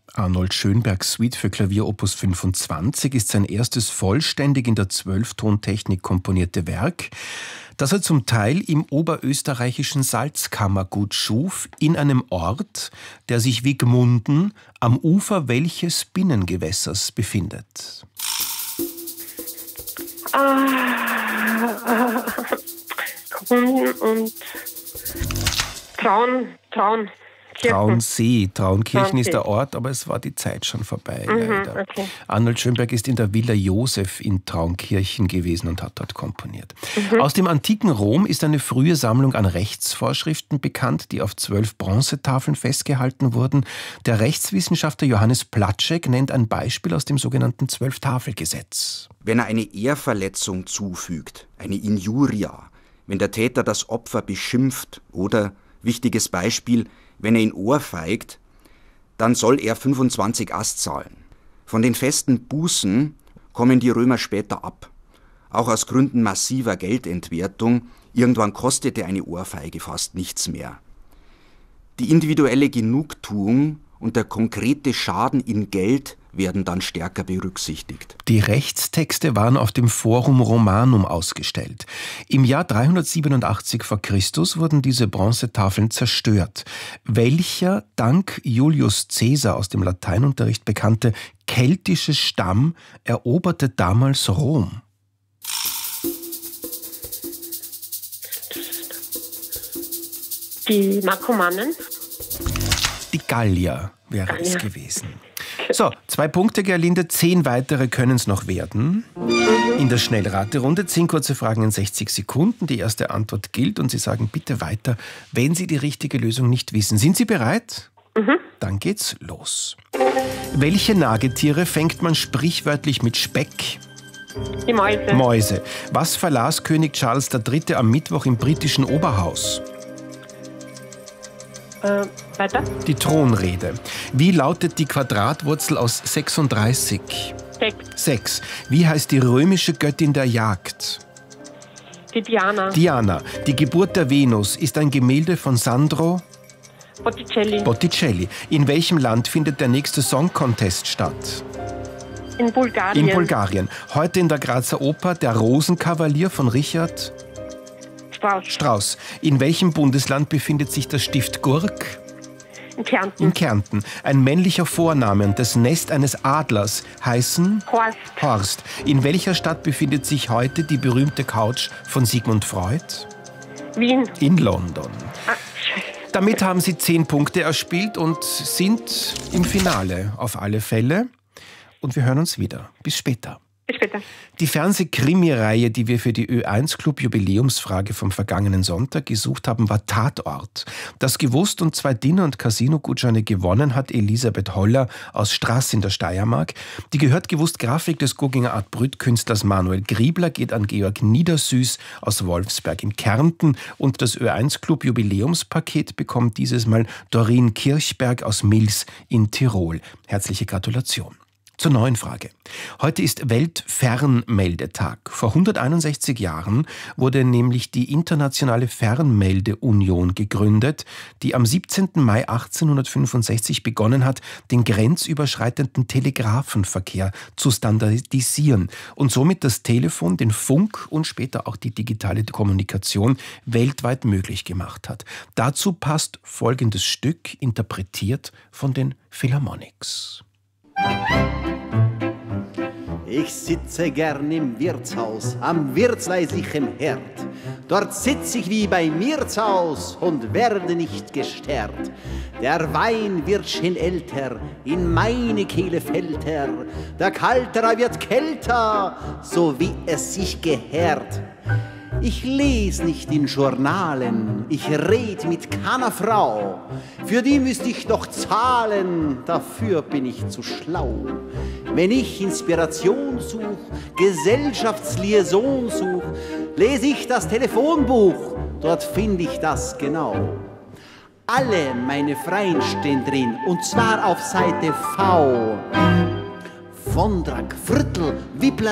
Arnold Schönbergs Suite für Klavier Opus 25 ist sein erstes vollständig in der Zwölftontechnik komponierte Werk, das er zum Teil im oberösterreichischen Salzkammergut schuf, in einem Ort, der sich wie Gmunden am Ufer welches Binnengewässers befindet. Gmunden und Traunkirchen. Traunsee. Traunkirchen ist der Ort, aber es war die Zeit schon vorbei. Leider. Okay. Arnold Schönberg ist in der Villa Joseph in Traunkirchen gewesen und hat dort komponiert. Aus dem antiken Rom ist eine frühe Sammlung an Rechtsvorschriften bekannt, die auf 12 Bronzetafeln festgehalten wurden. Der Rechtswissenschaftler Johannes Platschek nennt ein Beispiel aus dem sogenannten 12-Tafel-Gesetz. Wenn er eine Ehrverletzung zufügt, eine Injuria, wenn der Täter das Opfer beschimpft oder, wichtiges Beispiel, wenn er ihn ohrfeigt, dann soll er 25 Ast zahlen. Von den festen Bußen kommen die Römer später ab. Auch aus Gründen massiver Geldentwertung. Irgendwann kostete eine Ohrfeige fast nichts mehr. Die individuelle Genugtuung und der konkrete Schaden in Geld werden dann stärker berücksichtigt. Die Rechtstexte waren auf dem Forum Romanum ausgestellt. Im Jahr 387 v. Chr. wurden diese Bronzetafeln zerstört. Welcher, dank Julius Caesar aus dem Lateinunterricht bekannte, keltische Stamm eroberte damals Rom? Die Markomannen. Die Gallier wäre es gewesen. So, 2 Punkte, Gerlinde. 10 weitere können es noch werden. In der Schnellraterunde 10 kurze Fragen in 60 Sekunden. Die erste Antwort gilt und Sie sagen bitte weiter, wenn Sie die richtige Lösung nicht wissen. Sind Sie bereit? Dann geht's los. Welche Nagetiere fängt man sprichwörtlich mit Speck? Die Mäuse. Mäuse. Was verlas König Charles III. Am Mittwoch im britischen Oberhaus? Weiter? Die Thronrede. Wie lautet die Quadratwurzel aus 36? 6. Wie heißt die römische Göttin der Jagd? Die Diana. Diana. Die Geburt der Venus ist ein Gemälde von Sandro Botticelli. In welchem Land findet der nächste Song Contest statt? In Bulgarien. In Bulgarien. Heute in der Grazer Oper der Rosenkavalier von Richard Strauss. In welchem Bundesland befindet sich das Stift Gurk? In Kärnten. In Kärnten. Ein männlicher Vorname und das Nest eines Adlers heißen? Horst. In welcher Stadt befindet sich heute die berühmte Couch von Sigmund Freud? Wien. In London. Damit haben Sie 10 Punkte erspielt und sind im Finale auf alle Fälle. Und wir hören uns wieder. Bis später. Bis später. Die Fernsehkrimi-Reihe, die wir für die Ö1-Club-Jubiläumsfrage vom vergangenen Sonntag gesucht haben, war Tatort. Das gewusst und 2 Dinner- und Casino-Gutscheine gewonnen hat Elisabeth Holler aus Straß in der Steiermark. Die gehört gewusst Grafik des Gurginger Art Brüt-Künstlers Manuel Griebler geht an Georg Niedersüß aus Wolfsberg in Kärnten. Und das Ö1-Club-Jubiläumspaket bekommt dieses Mal Doreen Kirchberg aus Mils in Tirol. Herzliche Gratulation. Zur neuen Frage. Heute ist Weltfernmeldetag. Vor 161 Jahren wurde nämlich die Internationale Fernmeldeunion gegründet, die am 17. Mai 1865 begonnen hat, den grenzüberschreitenden Telegrafenverkehr zu standardisieren und somit das Telefon, den Funk und später auch die digitale Kommunikation weltweit möglich gemacht hat. Dazu passt folgendes Stück, interpretiert von den Philharmonics. Ich sitze gern im Wirtshaus, am wirtsleislichen Herd. Dort sitz ich wie bei mir zu Haus und werde nicht gestört. Der Wein wird schon älter, in meine Kehle fällt er. Der Kalterer wird kälter, so wie es sich gehört. Ich les nicht in Journalen, ich red mit keiner Frau. Für die müsste ich doch zahlen, dafür bin ich zu schlau. Wenn ich Inspiration such, Gesellschaftsliaison such, lese ich das Telefonbuch, dort finde ich das genau. Alle meine Freien stehen drin, und zwar auf Seite V. Vondrak, Viertel, Wippler,